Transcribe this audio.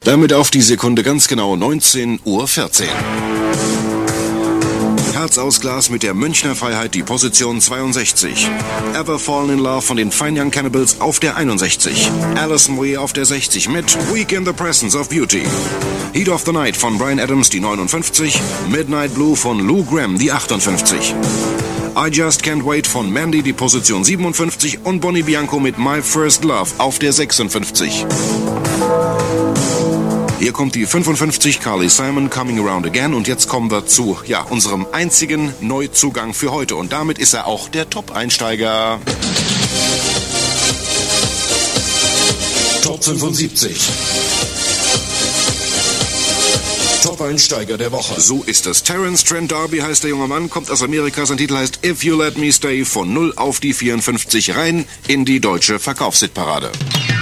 Damit auf die Sekunde ganz genau 19:14 Uhr. Herz aus Glas mit der Münchner Freiheit, die Position 62. Ever Fallen in Love von den Fine Young Cannibals auf der 61. Alison Moyet auf der 60 mit Weak in the Presence of Beauty. Heat of the Night von Bryan Adams, die 59. Midnight Blue von Lou Gramm, die 58. I Just Can't Wait von Mandy, die Position 57. Und Bonnie Bianco mit My First Love auf der 56. Hier kommt die 55, Carly Simon, Coming Around Again. Und jetzt kommen wir zu, unserem einzigen Neuzugang für heute. Und damit ist er auch der Top-Einsteiger. Top 75. Top-Einsteiger der Woche. So ist es. Terence Trent D'Arby heißt der junge Mann, kommt aus Amerika. Sein Titel heißt If You Let Me Stay, von 0 auf die 54 rein in die deutsche Verkaufshitparade.